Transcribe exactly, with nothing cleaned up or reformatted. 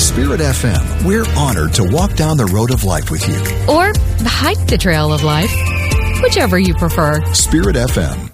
Spirit F M, we're honored to walk down the road of life with you. Or hike the trail of life, whichever you prefer. Spirit F M.